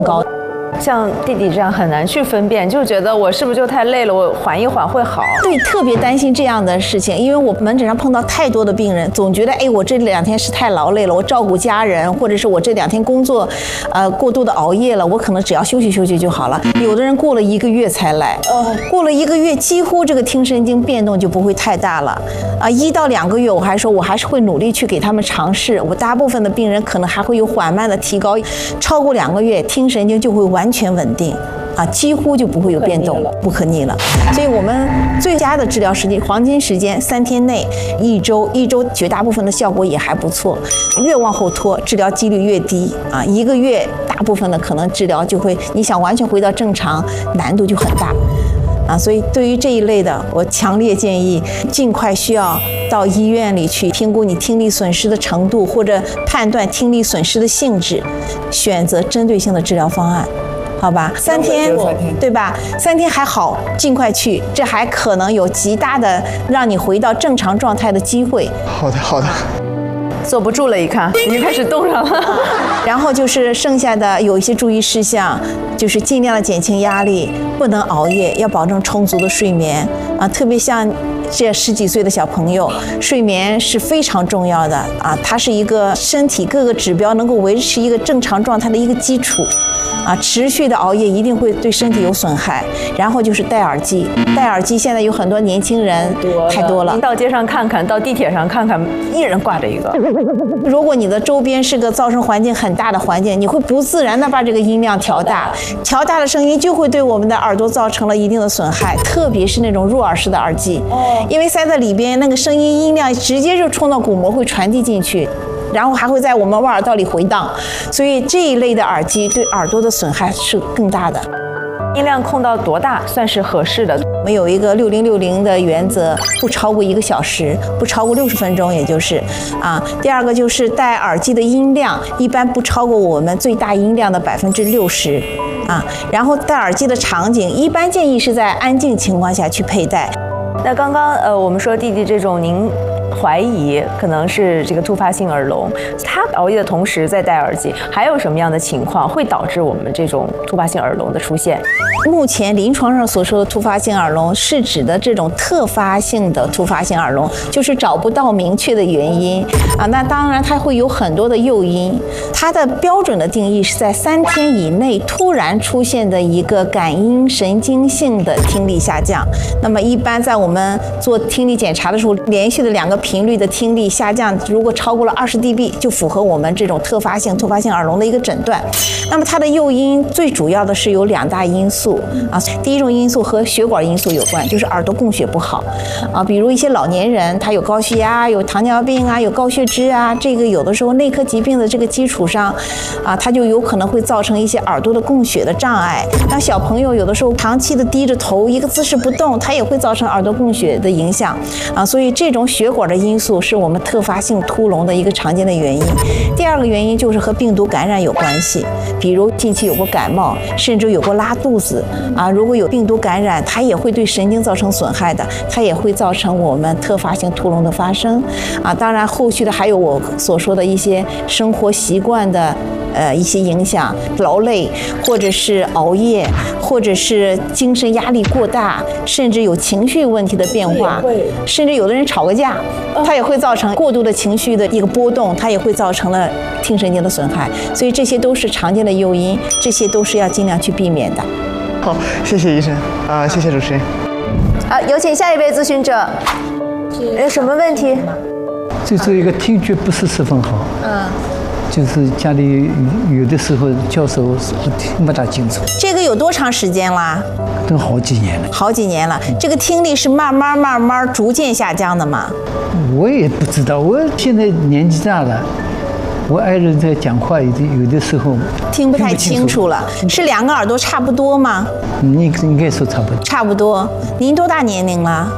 高。 像弟弟这样很难去分辨，就觉得我是不是就太累了，我缓一缓会好。 对，特别担心这样的事情，因为我门诊上碰到太多的病人，总觉得我这2天是太劳累了，我照顾家人，或者是我这2天工作，过度的熬夜了，我可能只要休息休息就好了。有的人过了1个月才来，过了1个月，几乎这个听神经变动就不会太大了。1到2个月，我还是会努力去给他们尝试。我大部分的病人可能还会有缓慢的提高，超过2个月，听神经就会完全稳定。几乎就不会有变动，不可逆了。所以我们最佳的治疗时间，黄金时间3天内，1周绝大部分的效果也还不错。越往后拖，治疗几率越低1个月，大部分的可能治疗就会，你想完全回到正常，难度就很大。所以对于这一类的，我强烈建议尽快需要到医院里去评估你听力损失的程度，或者判断听力损失的性质，选择针对性的治疗方案。好吧，3天，对吧？3天还好，尽快去，这还可能有极大的让你回到正常状态的机会。 好的，好的。 坐不住了，一看已经开始冻上了。 然后就是剩下的有一些注意事项，就是尽量的减轻压力，不能熬夜，要保证充足的睡眠特别像这10几岁的小朋友，睡眠是非常重要的它是一个身体各个指标能够维持一个正常状态的一个基础。持续的熬夜一定会对身体有损害。然后就是戴耳机，戴耳机现在有很多年轻人太多了。 您到街上看看，到地铁上看看，一人挂着一个。 如果你的周边是个噪声环境很大的环境，你会不自然的把这个音量调大，调大的声音就会对我们的耳朵造成了一定的损害，特别是那种入耳式的耳机，因为塞在里边，那个声音音量直接就冲到鼓膜会传递进去。然后还会在我们外耳道里回荡，所以这一类的耳机对耳朵的损害是更大的。 音量控到多大算是合适的？ 我们有一个60-60的原则，不超过1个小时，不超过60分钟，也就是第二个就是戴耳机的音量一般不超过我们最大音量的60%然后戴耳机的场景一般建议是在安静情况下去佩戴。 那刚刚我们说弟弟这种您怀疑可能是这个突发性耳聋，他熬夜的同时在戴耳机，还有什么样的情况会导致我们这种突发性耳聋的出现？ 目前临床上所说的突发性耳聋是指的这种特发性的突发性耳聋，就是找不到明确的原因那当然它会有很多的诱因，它的标准的定义是在3天以内突然出现的一个感应神经性的听力下降。那么一般在我们做听力检查的时候，连续的2个频率的听力下降，如果超过了20 dB， 就符合我们这种突发性耳聋的一个诊断。那么它的诱因最主要的是有2大因素第一种因素和血管因素有关，就是耳朵供血不好比如一些老年人，他有高血压、有糖尿病有高血脂这个有的时候内科疾病的这个基础上它就有可能会造成一些耳朵的供血的障碍。那小朋友有的时候长期的低着头一个姿势不动，它也会造成耳朵供血的影响所以这种血管的因素是我们特发性突聋的一个常见的原因。第二个原因就是和病毒感染有关系，比如近期有过感冒，甚至有过拉肚子如果有病毒感染，它也会对神经造成损害的，它也会造成我们特发性突聋的发生当然后续的还有我所说的一些生活习惯的一些影响，劳累或者是熬夜，或者是精神压力过大，甚至有情绪问题的变化，甚至有的人吵个架它也会造成过度的情绪的一个波动，它也会造成了听神经的损害。所以这些都是常见的诱因，这些都是要尽量去避免的。 好，谢谢医生谢谢主持人。 好，有请下一位咨询者。有什么问题？ 就是一个听觉不是十分好。就是家里有的时候教授听不大清楚。 这个有多长时间啦？ 都好几年了。好几年了， 这个听力是慢慢逐渐下降的吗？ 我也不知道，我现在年纪大了。我爱人在讲话，有的时候听不太清楚了。是2个耳朵差不多吗？ 应该说差不多。 差不多。您多大年龄了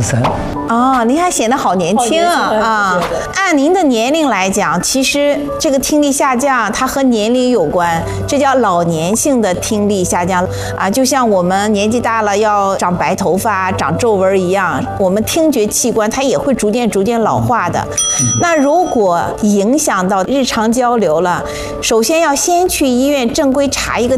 ？83。您还显得好年轻按您的年龄来讲，其实这个听力下降它和年龄有关，这叫老年性的听力下降就像我们年纪大了要长白头发、长皱纹一样，我们听觉器官它也会逐渐老化的。那如果影响到日常交流了，首先要先去医院正规查一个